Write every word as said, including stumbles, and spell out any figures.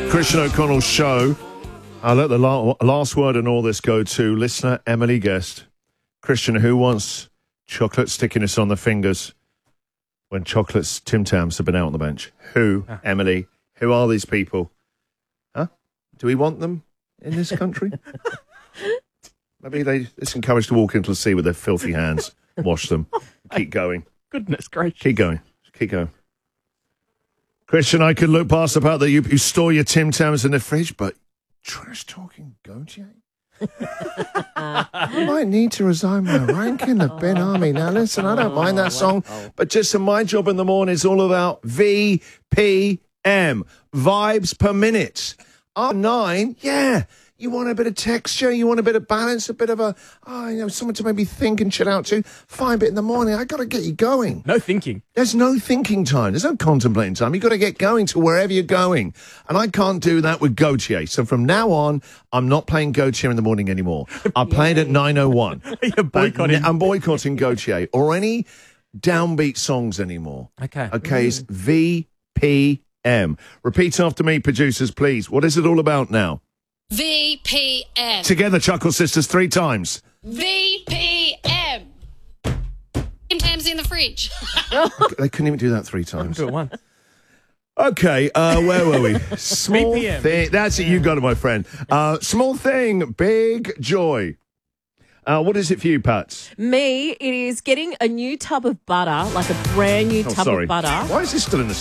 Christian O'Connell's show. I'll let the la- last word in all this go to listener Emily Guest. Christian, who wants chocolate stickiness on the fingers when chocolates Tim Tams have been out on the bench? Who, ah. Emily? Who are these people? Huh? Do we want them in this country? Maybe they, it's encouraged to walk into the sea with their filthy hands, wash them, keep going. Goodness gracious. Keep going. Keep going. Christian, I could look past the part that you, you store your Tim Tams in the fridge, but trash talking Gautier? I might need to resign my rank in the bin army. Now, listen, I don't mind that song, but just in my job in the morning is all about V P M, vibes per minute. R nine, yeah. You want a bit of texture, you want a bit of balance, a bit of a, oh, you know, someone to maybe think and chill out to. Five bit in the morning, I got to get you going. No thinking. There's no thinking time. There's no contemplating time. You've got to get going to wherever you're going. And I can't do that with Gautier. So from now on, I'm not playing Gautier in the morning anymore. I play it at nine oh one. You're boycotting. I'm boycotting Gautier or any downbeat songs anymore. Okay. Okay, it's V P M. Repeat after me, producers, please. What is it all about now? V P M. Together, Chuckle Sisters, three times. V P M. Tim Tams in the fridge. They couldn't even do that three times. Do it once. Okay, uh, where were we? Small V P M. thing. That's it, you got it, my friend. Uh, small thing, big joy. Uh, what is it for you, Pats? Me, it is getting a new tub of butter, like a brand new Oh, tub sorry. of butter. Why is this still in the